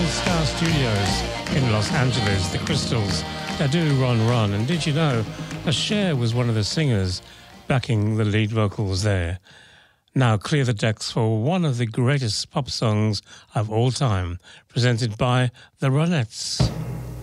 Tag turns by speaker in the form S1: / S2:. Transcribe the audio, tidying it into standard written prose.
S1: All Star Studios in Los Angeles, the Crystals, Dadu Ron Ron. And did you know that Cher was one of the singers backing the lead vocals there? Now clear the decks for one of the greatest pop songs of all time, presented by the Ronettes.